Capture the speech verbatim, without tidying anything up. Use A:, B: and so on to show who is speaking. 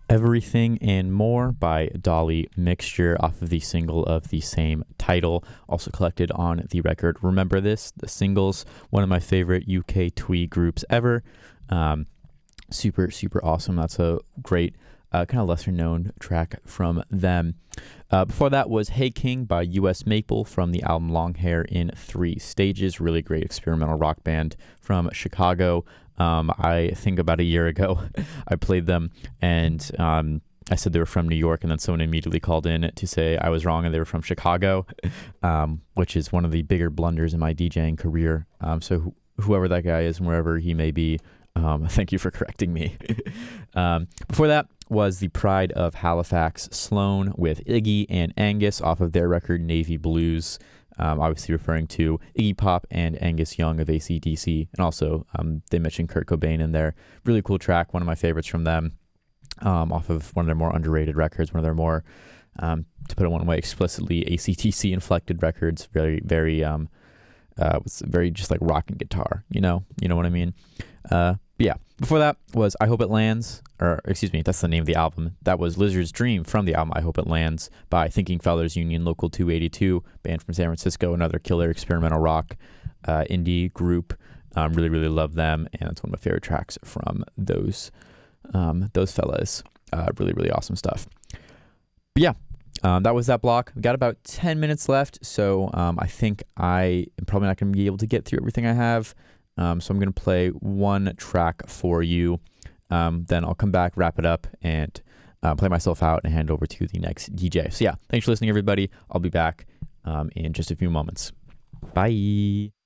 A: Everything and More by Dolly Mixture off of the single of the same title, also collected on the record Remember This, the singles, one of my favorite U K twee groups ever. Um, super, super awesome. That's a great, uh, kind of lesser known track from them. Uh, before that was Hey King by U S Maple from the album Long Hair in Three Stages. Really great experimental rock band from Chicago. Um, I think about a year ago, I played them and um, I said they were from New York, and then someone immediately called in to say I was wrong and they were from Chicago, um, which is one of the bigger blunders in my DJing career. Um, so wh- whoever that guy is and wherever he may be, um, thank you for correcting me. um, before that was The Pride of Halifax Sloan with Iggy and Angus off of their record Navy Blues. Um, obviously referring to Iggy Pop and Angus Young of A C D C. And also um, they mentioned Kurt Cobain in there. Really cool track, one of my favorites from them, um, off of one of their more underrated records, one of their more, um, to put it one way, explicitly A C D C inflected records. Very, very, um, uh, was very just like rock and guitar, you know? You know what I mean? Uh, but yeah, before that was I Hope It Lands, or excuse me, that's the name of the album. That was Lizard's Dream from the album I Hope It Lands by Thinking Feathers Union Local two eighty-two, band from San Francisco, another killer experimental rock uh, indie group. Um, really, really love them, and it's one of my favorite tracks from those um, those fellas. Uh, really, really awesome stuff. But yeah, um, that was that block. We got about ten minutes left, so um, I think I am probably not going to be able to get through everything I have. Um, so I'm going to play one track for you. Um, then I'll come back, wrap it up, and uh, play myself out and hand over to the next D J. So yeah, thanks for listening, everybody. I'll be back um, in just a few moments. Bye.